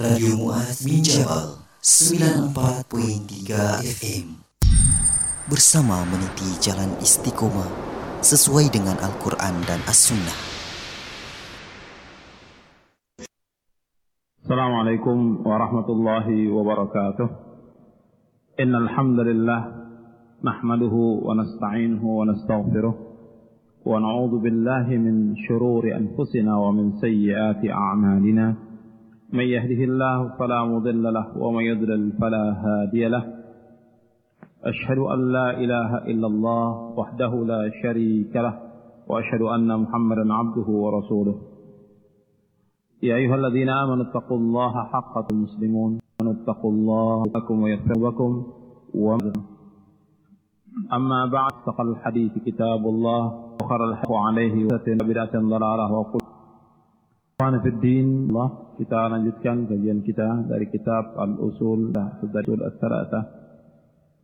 Radio Mu'adz bin Jabal 94.3 FM. Bersama meniti jalan istiqomah sesuai dengan Al-Quran dan As-Sunnah. Assalamualaikum warahmatullahi wabarakatuh. Innal hamdalillah nahmaduhu wa nasta'inuhu wa nastaghfiruh wa na'udzu billahi min shururi anfusina wa min sayyiati a'malina. Man yahdihillahu fala mudilla lahu wa man yudlil fala hadiya lahu. Ashhadu an la ilaha illallah wahdahu la sharika lahu wa ashhadu anna Muhammadan 'abduhu wa rasuluh. يا أيها الذين آمنوا اتقوا الله حق المسلمون واتقوا الله لكم ويغفر لكم أما بعد فقال الحديث كتاب الله وخير الحق عليه بدعة ضلالة وكل ضلالة في الدين. الله kita lanjutkan kajian kita dari kitab Al-Usul Al-Thalatha